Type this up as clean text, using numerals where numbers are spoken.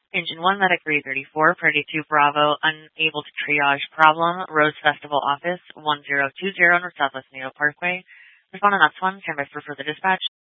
Engine 1, Medic 334, Priority 2 Bravo, unable to triage problem, Rose Festival Office, 1020 North Southwest Neo Parkway. Respondent, that's 1, stand by for further dispatch.